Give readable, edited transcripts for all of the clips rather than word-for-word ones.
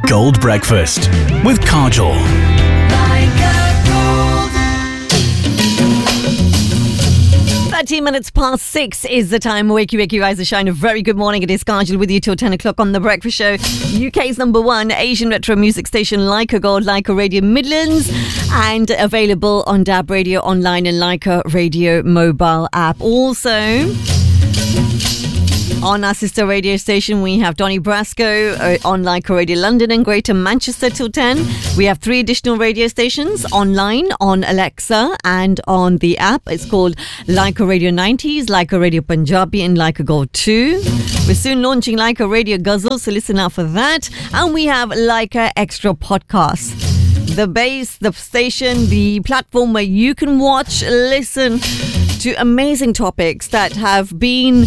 Gold Breakfast with Kajol. 13 minutes past 6 is the time. Wakey, rise and shine. A very good morning. It is Kajol with you till 10 o'clock on The Breakfast Show. UK's number one Asian retro music station, Leica Gold, Leica Radio Midlands, and available on DAB Radio Online and Leica Radio mobile app. Also, on our sister radio station, we have Donny Brasco on Leica Radio London and Greater Manchester till 10. We have 3 additional radio stations online on Alexa and on the app. It's called Leica Radio 90s, Leica Radio Punjabi and Leica Gold 2. We're soon launching Leica Radio Ghazal, so listen out for that. And we have Leica Extra Podcasts. The base, the station, the platform where you can watch, listen to amazing topics that have been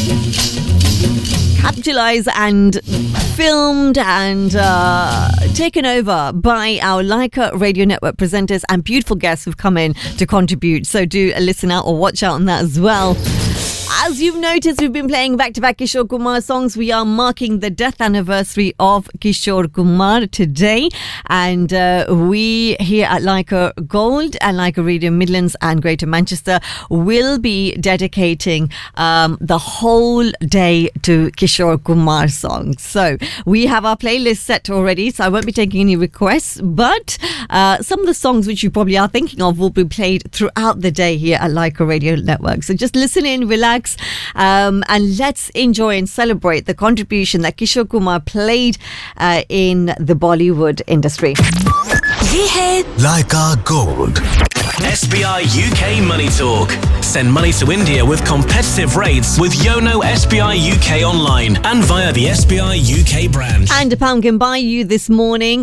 capitalized and filmed and taken over by our Leica Radio Network presenters and beautiful guests who've come in to contribute. So do listen out or watch out on that as well. As you've noticed, we've been playing back-to-back Kishore Kumar songs. We are marking the death anniversary of Kishore Kumar today. And we here at Leica Gold and Leica Radio Midlands and Greater Manchester will be dedicating the whole day to Kishore Kumar songs. So we have our playlist set already, so I won't be taking any requests. But some of the songs which you probably are thinking of will be played throughout the day here at Leica Radio Network. So just listen in, relax, and let's enjoy and celebrate the contribution that Kishore Kumar played in the Bollywood industry. ये है Leica Gold. SBI UK Money Talk. Send money to India with competitive rates with Yono SBI UK online and via the SBI UK branch. And a pound can buy you this morning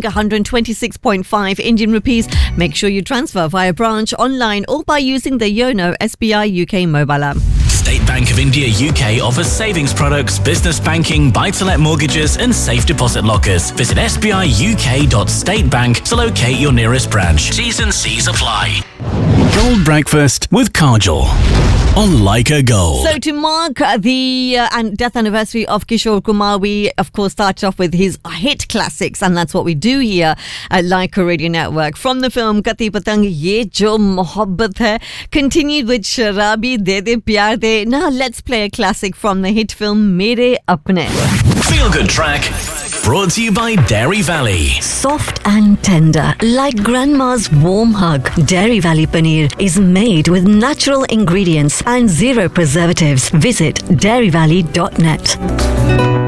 126.5 Indian rupees. Make sure you transfer via branch, online or by using the Yono SBI UK mobile app. State Bank of India UK offers savings products, business banking, buy-to-let mortgages and safe deposit lockers. Visit sbiuk.statebank to locate your nearest branch. T's and C's apply. Gold Breakfast with Kajol on Leica Gold. So to mark the death anniversary of Kishore Kumar, we of course started off with his hit classics, and that's what we do here at Leica Radio Network. From the film Kati Patang Ye Jo Mohabbat Hai, continued with Sharabi De De Pyar De. Now let's play a classic from the hit film Mere Apne. Feel Good Track. Brought to you by Dairy Valley. soft and tender, like grandma's warm hug. Dairy Valley Paneer is made with natural ingredients and zero preservatives. Visit dairyvalley.net.